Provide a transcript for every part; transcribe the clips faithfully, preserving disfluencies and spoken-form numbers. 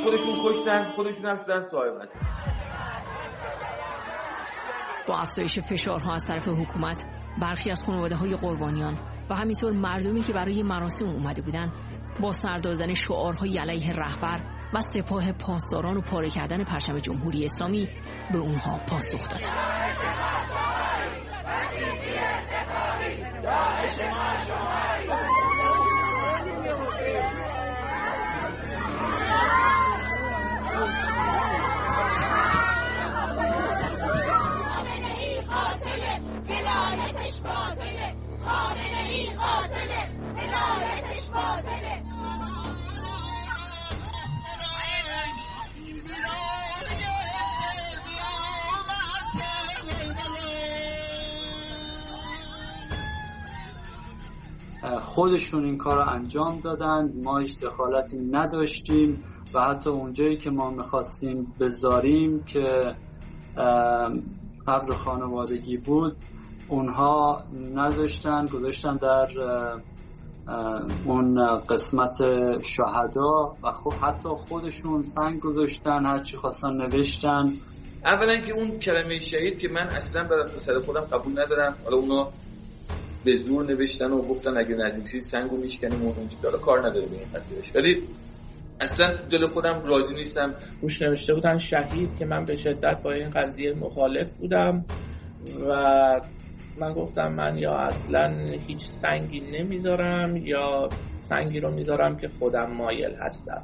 خودشون کشتن، خودشون هم شدن صاحب. با افزایش فشارها از طرف حکومت، برخی از خانواده‌های قربانیان و همینطور مردمی که برای مراسم اومده بودن با سر دادن شعارهای علیه رهبر و سپاه پاسداران و پاره کردن پرچم جمهوری اسلامی به اونها پاسخ دادند. ولایتش باطله، خامنه‌ای قاتله، ولایتش باطله. خودشون این کار رو انجام دادن، ما هیچ دخالتی نداشتیم و حتی اونجایی که ما میخواستیم بذاریم که قبر خانوادگی بود اونها نذاشتن، گذاشتن در اون قسمت شهدا و خب حتی خودشون سنگ گذاشتن، هرچی خواستن نوشتن. اولا که اون کلمه شهید که من اصلا برای سر خودم قبول ندارم، حالا اونا به زور نوشتن و گفتن اگه نزدیک سنگو میشکنیم و اونجا داره کار نداره به این قضیهش، ولی اصلا دل خودم راضی نیستم. روش نوشته بودن شهید که من به شدت با این قضیه مخالف بودم و من گفتم من یا اصلا هیچ سنگی نمیذارم یا سنگی رو میذارم که خودم مایل هستم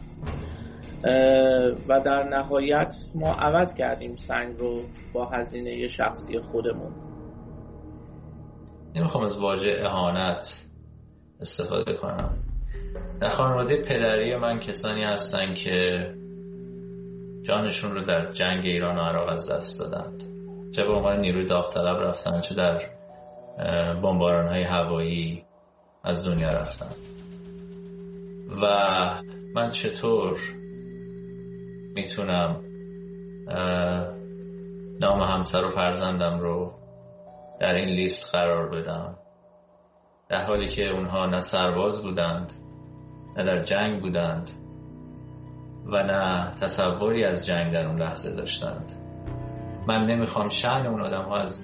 و در نهایت ما عوض کردیم سنگ رو با هزینه شخصی خودمون. نمیخوام از واژه اهانت استفاده کنم. در خانواده پدری من کسانی هستن که جانشون رو در جنگ ایران و عراق از دست دادند، چه به عنوان نیروی داوطلب رفتن چه در بمباران‌های هوایی از دنیا رفتن و من چطور میتونم نام همسر و فرزندم رو در این لیست قرار بدم در حالی که اونها نه سرباز بودند، نه در جنگ بودند و نه تصوری از جنگ در اون لحظه داشتند. من نمیخوام شأن اون آدم ها از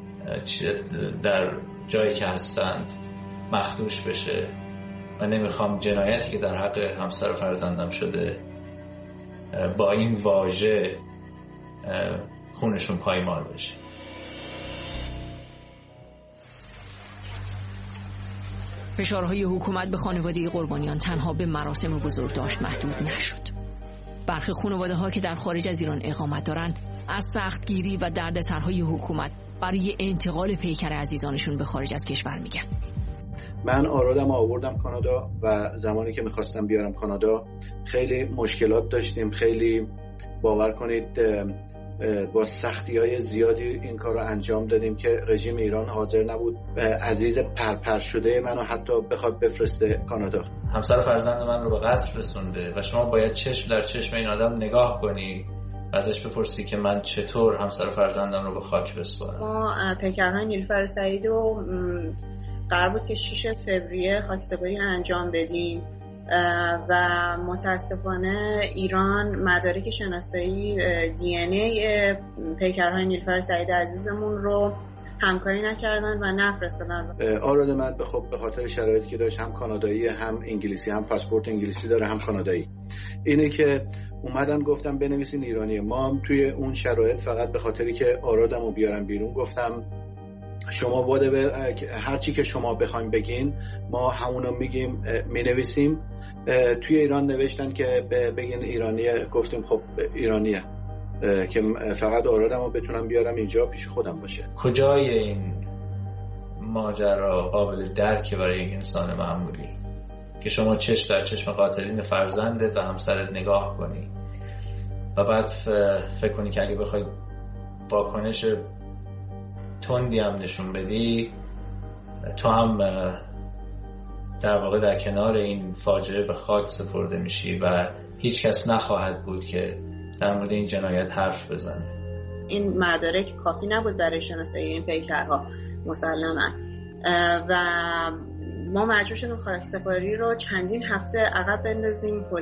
در جایی که هستند مخدوش بشه و نمیخوام جنایتی که در حق همسر و فرزندم شده با این واژه خونشون پایمال بشه. فشارهای حکومت به خانواده قربانیان تنها به مراسم بزرگداشت محدود نشد. برخی خانواده‌ها که در خارج از ایران اقامت دارند از سختگیری و دردسرهای حکومت برای انتقال پیکر عزیزانشون به خارج از کشور میگن. من آرادم آوردم کانادا و زمانی که میخواستم بیارم کانادا خیلی مشکلات داشتیم، خیلی باور کنید با سختی‌های زیادی این کار رو انجام دادیم که رژیم ایران حاضر نبود عزیز پرپر شده منو حتی بخواد بفرسته کانادا. همسر فرزند من رو به قتل رسونده و شما باید چشم در چشم این آدم نگاه کنی و ازش بپرسی که من چطور همسر فرزندم رو به خاک بسپارم. ما پیکرهای نیلوفر سعید رو قرار بود که شش فوریه خاکسپاری انجام بدیم و متاسفانه ایران مدارک شناسایی دی ان ای پیکرهای نیلوفر سعید عزیزمون رو همکاری نکردن و نفرستادن. آراد من به خب به خاطر شرایطی که داشت، هم کانادایی هم انگلیسی، هم پاسپورت انگلیسی داره هم کانادایی، اینه که اومدن گفتم بنویسین ایرانی. ما هم توی اون شرایط فقط به خاطری که آرادمو بیارم بیرون گفتم شما باده به هر چی که شما بخوایم بگین ما همونو میگیم مینویسیم. توی ایران نوشتن که بگین ایرانیه، گفتیم خب ایرانیه که فقط آرادمو بتونم بیارم اینجا پیش خودم باشه. کجای این ماجرا قابل درکه برای یک انسان معمولی که شما چشم در چشم قاتلین فرزندت و همسرت نگاه کنی و بعد فکر کنی که اگه بخوای واکنش تندی هم نشون بدی تو هم در واقع در کنار این فاجعه به خاک سپرده میشی و هیچ کس نخواهد بود که در مورد این جنایت حرف بزنه. این مدارک کافی نبود برای شناسایی این پیکرها مسلماً و ما مجبور شدیم خاکسپاری رو چندین هفته عقب بندازیم.